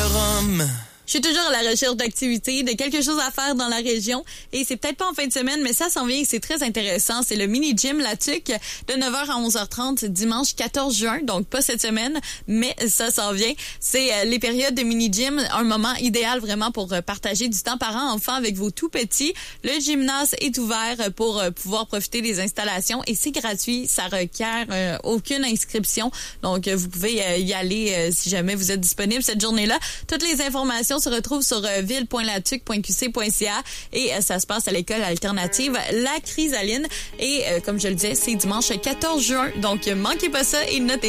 le rhum. Je suis toujours à la recherche d'activités, de quelque chose à faire dans la région. Et c'est peut-être pas en fin de semaine, mais ça s'en vient et c'est très intéressant. C'est le mini-gym La Tuque de 9h à 11h30 dimanche 14 juin. Donc pas cette semaine, mais ça s'en vient. C'est les périodes de mini-gym, un moment idéal vraiment pour partager du temps parent-enfant avec vos tout-petits. Le gymnase est ouvert pour pouvoir profiter des installations et c'est gratuit. Ça requiert aucune inscription. Donc vous pouvez y aller si jamais vous êtes disponible cette journée-là. Toutes les informations se retrouve sur ville.latuque.qc.ca et ça se passe à l'école alternative La Chrysaline et comme je le disais, c'est dimanche 14 juin. Donc manquez pas ça et notez